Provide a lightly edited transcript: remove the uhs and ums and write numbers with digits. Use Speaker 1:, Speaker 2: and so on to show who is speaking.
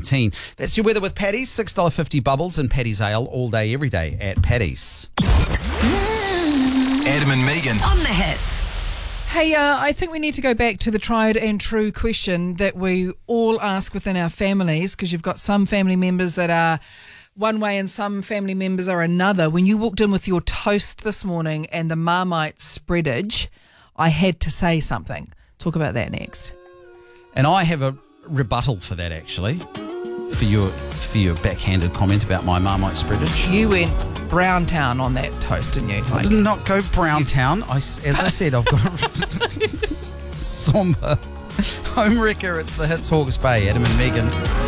Speaker 1: 19. That's your weather with Paddy's. $6.50 bubbles and Paddy's Ale all day, every day at Paddy's.
Speaker 2: Adam and Megan
Speaker 3: On the hits.
Speaker 4: Hey, I think we need to go back to the tried and true question that we all ask within our families, because you've got some family members that are one way and some family members are another. When you walked in with your toast this morning and the Marmite spreadage, I had to say something. Talk about that next.
Speaker 1: And I have a rebuttal for that, actually, for your backhanded comment about my Marmite spreadage.
Speaker 4: You went Brown Town on that toast, didn't you?
Speaker 1: I did not go Brown Town. As I said, I've got a somber home wrecker. It's the Hits Hawke's Bay. Adam and Megan.